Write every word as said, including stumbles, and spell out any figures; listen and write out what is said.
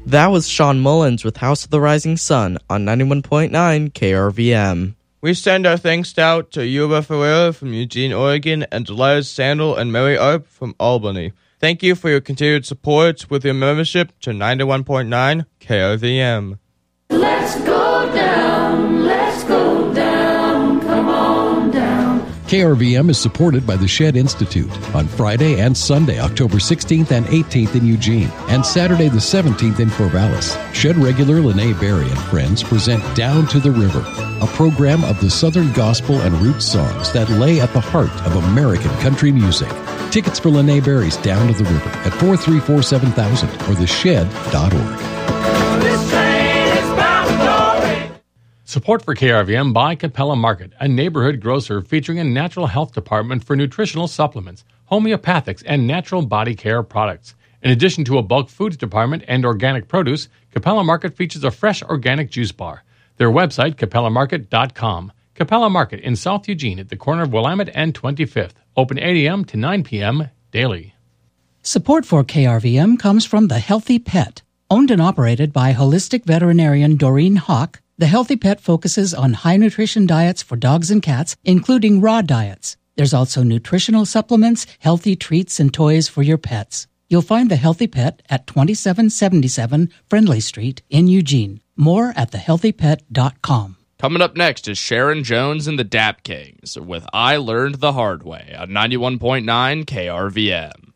That was Sean Mullins with House of the Rising Sun on ninety-one point nine K R V M. We send our thanks out to Yuba Ferreira from Eugene, Oregon, and Delilah Sandel and Mary Arp from Albany. Thank you for your continued support with your membership to ninety-one point nine K R V M. Let's go down, let's go down, come on down. K R V M is supported by the Shed Institute on Friday and Sunday, October sixteenth and eighteenth in Eugene, and Saturday the seventeenth in Corvallis. Shed regular Lene Berry and friends present Down to the River, a program of the Southern gospel and roots songs that lay at the heart of American country music. Tickets for Lene Berry's Down to the River at four three four seven thousand or the shed dot org. This train is bound for glory. Support for K R V M by Capella Market, a neighborhood grocer featuring a natural health department for nutritional supplements, homeopathics, and natural body care products. In addition to a bulk foods department and organic produce, Capella Market features a fresh organic juice bar. Their website, capella market dot com. Capella Market in South Eugene at the corner of Willamette and twenty-fifth. Open eight a.m. to nine p.m. daily. Support for K R V M comes from The Healthy Pet. Owned and operated by holistic veterinarian Doreen Hawk, The Healthy Pet focuses on high nutrition diets for dogs and cats, including raw diets. There's also nutritional supplements, healthy treats, and toys for your pets. You'll find The Healthy Pet at twenty-seven seventy-seven Friendly Street in Eugene. More at the healthy pet dot com. Coming up next is Sharon Jones and the Dap Kings with I Learned the Hard Way on ninety-one point nine K R V M.